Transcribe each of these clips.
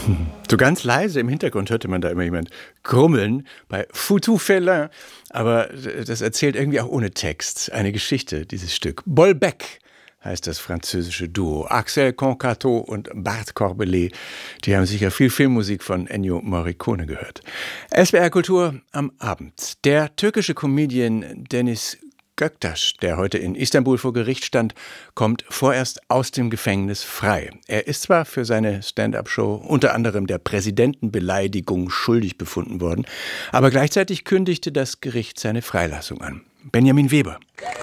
So ganz leise im Hintergrund hörte man da immer jemand grummeln bei Foutou Félin. Aber das erzählt irgendwie auch ohne Text eine Geschichte, dieses Stück. Bolbec heißt das französische Duo. Axel Concateau und Bart Corbelé, die haben sicher viel Filmmusik von Ennio Morricone gehört. SWR Kultur am Abend. Der türkische Comedian Deniz Göktaş, der heute in Istanbul vor Gericht stand, kommt vorerst aus dem Gefängnis frei. Er ist zwar für seine Stand-up-Show unter anderem der Präsidentenbeleidigung schuldig befunden worden, aber gleichzeitig kündigte das Gericht seine Freilassung an. Benjamin Weber.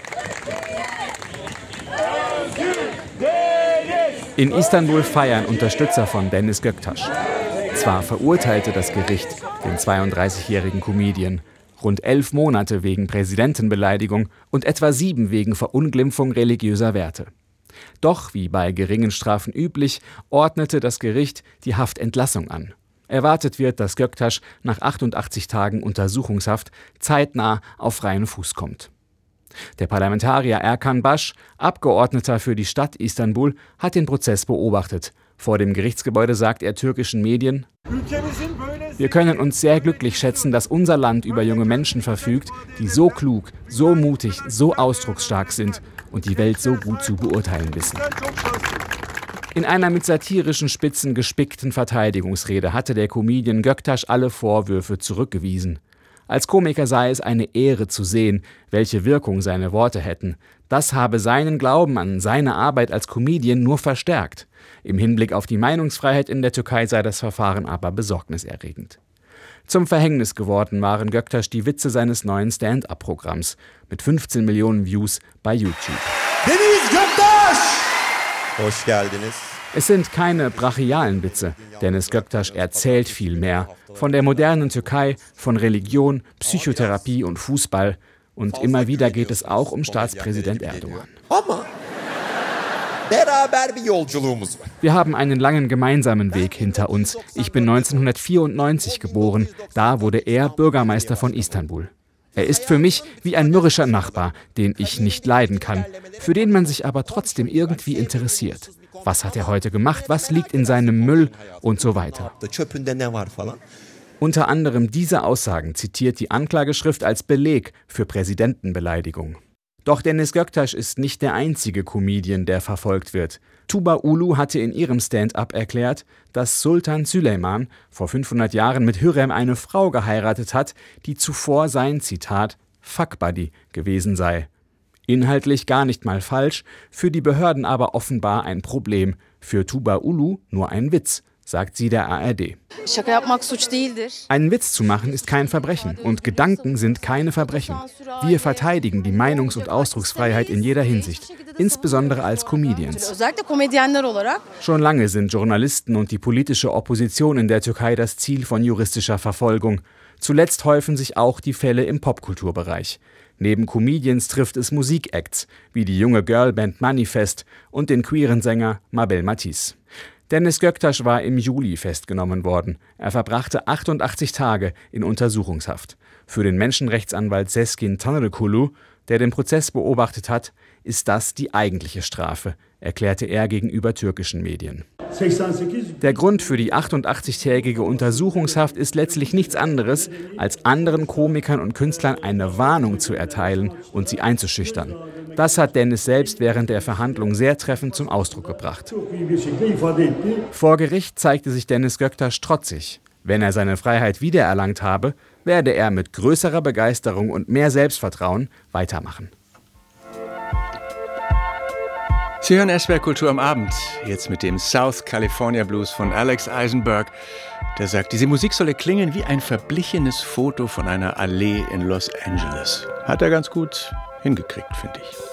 In Istanbul feiern Unterstützer von Deniz Göktaş. Zwar verurteilte das Gericht den 32-jährigen Comedian rund 11 Monate wegen Präsidentenbeleidigung und etwa 7 wegen Verunglimpfung religiöser Werte. Doch, wie bei geringen Strafen üblich, ordnete das Gericht die Haftentlassung an. Erwartet wird, dass Göktaş nach 88 Tagen Untersuchungshaft zeitnah auf freien Fuß kommt. Der Parlamentarier Erkan Baş, Abgeordneter für die Stadt Istanbul, hat den Prozess beobachtet. Vor dem Gerichtsgebäude sagt er türkischen Medien: Wir können uns sehr glücklich schätzen, dass unser Land über junge Menschen verfügt, die so klug, so mutig, so ausdrucksstark sind und die Welt so gut zu beurteilen wissen. In einer mit satirischen Spitzen gespickten Verteidigungsrede hatte der Comedian Göktaş alle Vorwürfe zurückgewiesen. Als Komiker sei es eine Ehre zu sehen, welche Wirkung seine Worte hätten. Das habe seinen Glauben an seine Arbeit als Comedian nur verstärkt. Im Hinblick auf die Meinungsfreiheit in der Türkei sei das Verfahren aber besorgniserregend. Zum Verhängnis geworden waren Göktaş die Witze seines neuen Stand-up-Programms mit 15 Millionen Views bei YouTube. Deniz Göktaş! Hoş geldiniz. Es sind keine brachialen Witze, Deniz Göktaş erzählt viel mehr. Von der modernen Türkei, von Religion, Psychotherapie und Fußball. Und immer wieder geht es auch um Staatspräsident Erdogan. Wir haben einen langen gemeinsamen Weg hinter uns. Ich bin 1994 geboren. Da wurde er Bürgermeister von Istanbul. Er ist für mich wie ein mürrischer Nachbar, den ich nicht leiden kann, für den man sich aber trotzdem irgendwie interessiert. Was hat er heute gemacht? Was liegt in seinem Müll? Und so weiter. Unter anderem diese Aussagen zitiert die Anklageschrift als Beleg für Präsidentenbeleidigung. Doch Deniz Göktaş ist nicht der einzige Comedian, der verfolgt wird. Tuba Ulu hatte in ihrem Stand-up erklärt, dass Sultan Süleyman vor 500 Jahren mit Hürrem eine Frau geheiratet hat, die zuvor sein, Zitat, Fuckbuddy gewesen sei. Inhaltlich gar nicht mal falsch, für die Behörden aber offenbar ein Problem. Für Tuba Ulu nur ein Witz, sagt sie der ARD. Einen Witz zu machen ist kein Verbrechen und Gedanken sind keine Verbrechen. Wir verteidigen die Meinungs- und Ausdrucksfreiheit in jeder Hinsicht, insbesondere als Comedians. Schon lange sind Journalisten und die politische Opposition in der Türkei das Ziel von juristischer Verfolgung. Zuletzt häufen sich auch die Fälle im Popkulturbereich. Neben Comedians trifft es Musikacts, wie die junge Girlband Manifest und den queeren Sänger Mabel Matiz. Deniz Göktaş war im Juli festgenommen worden. Er verbrachte 88 Tage in Untersuchungshaft. Für den Menschenrechtsanwalt Sezgin Tanrıkulu, der den Prozess beobachtet hat, ist das die eigentliche Strafe, erklärte er gegenüber türkischen Medien. Der Grund für die 88-tägige Untersuchungshaft ist letztlich nichts anderes, als anderen Komikern und Künstlern eine Warnung zu erteilen und sie einzuschüchtern. Das hat Deniz selbst während der Verhandlung sehr treffend zum Ausdruck gebracht. Vor Gericht zeigte sich Deniz Göktaş trotzig. Wenn er seine Freiheit wiedererlangt habe, werde er mit größerer Begeisterung und mehr Selbstvertrauen weitermachen. Sie hören SWR Kultur am Abend, jetzt mit dem South California Blues von Alex Eisenberg. Der sagt, diese Musik solle klingen wie ein verblichenes Foto von einer Allee in Los Angeles. Hat er ganz gut hingekriegt, finde ich.